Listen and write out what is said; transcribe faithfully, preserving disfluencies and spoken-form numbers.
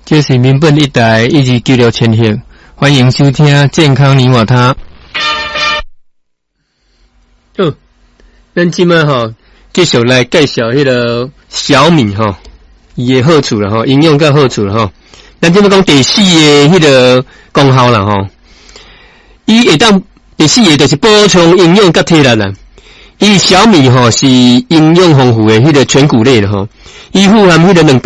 这是民本一台一二九六千赫，欢迎收听健康你我他。哦，咱今麦吼继续来介绍迄个小米吼，伊诶好处啦吼，营养甲好处啦吼。咱今麦讲第四个迄个功效啦吼，伊会当第四个就是补充营养甲体力啦。伊小米吼是营养丰富诶迄个全谷类的吼，伊富含迄个两